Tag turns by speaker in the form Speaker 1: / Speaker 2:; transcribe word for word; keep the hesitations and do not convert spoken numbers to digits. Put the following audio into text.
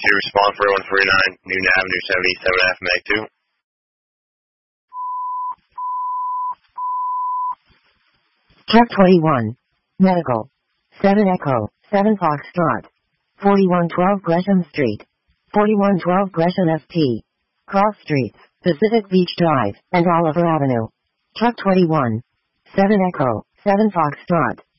Speaker 1: two, respond for one forty-nine, Newton Avenue, seventy-seven F, Mag two.
Speaker 2: Truck twenty-one. Medical. seven Echo, seven Foxtrot. forty-one twelve Gresham Street. forty-one twelve Gresham S T. Cross Streets, Pacific Beach Drive, and Oliver Avenue. Truck twenty-one. seven Echo, seven Foxtrot.